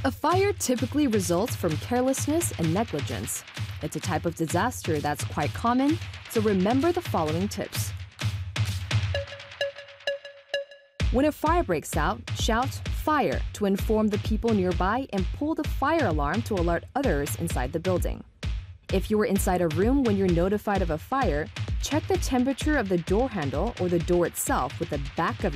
A fire typically results from carelessness and negligence. It's a type of disaster that's quite common, so remember the following tips. When a fire breaks out, shout "fire" to inform the people nearby and pull the fire alarm to alert others inside the building. If you are inside a room when you're notified of a fire, check the temperature of the door handle or the door itself with the back of